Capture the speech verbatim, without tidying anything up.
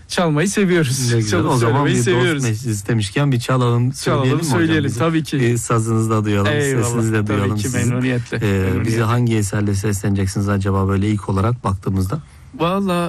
çalmayı seviyoruz. Ne güzel. Çalıp O zaman bir seviyoruz. dost meclisi demişken bir çalalım, Çalalım söyleyelim, söyleyelim hocam? tabii ki. Bir sazınızı da duyalım, Eyvallah, sesinizi de duyalım. tabii ki sizin. memnuniyetle. Ee, memnuniyetle. Bize hangi eserle sesleneceksiniz acaba böyle ilk olarak baktığımızda? Valla